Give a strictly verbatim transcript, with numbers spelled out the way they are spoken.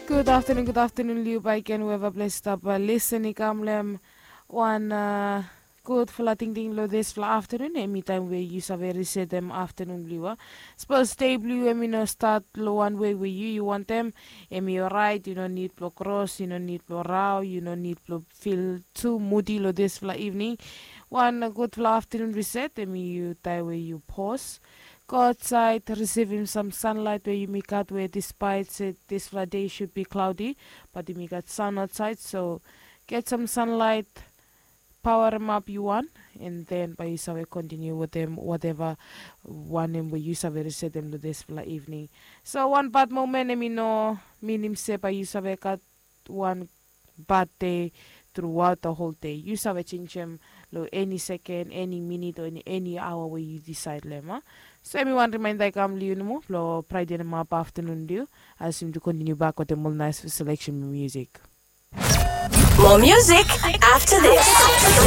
Good afternoon, good afternoon, Liu Baiken, whoever blessed up uh, listening, Kamlem, one uh, good for ting ting lo this for afternoon, any time where you very said them afternoon, Liu. Suppose stay blue, I mean, no start low one way where you, you want them, and you're right, you don't need to cross, you don't need to row, you don't need to feel too moody lo this for evening. One uh, good for afternoon reset, I mean, you tie where you pause. Go outside, receiving some sunlight where you make out where despite it, this day should be cloudy, but you may get sun outside, so get some sunlight, power them up you want, and then by yourself continue with them, whatever one them where you reset them to this for evening. So one bad moment, I mean, no, meaning say by you got one bad day throughout the whole day. You have change them any second, any minute, or any, any hour where you decide them. So everyone remind that I'm Liu mo lo Friday na map afternoon Liu. I seem to continue back with the more nice selection of music. More music after this.